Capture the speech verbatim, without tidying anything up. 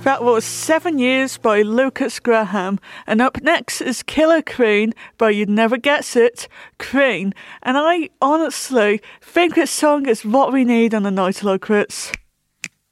That was Seven Years by Lucas Graham. And up next is Killer Queen by You'd Never Guess It, Queen. And I honestly think this song is what we need on the Night Hello Crits.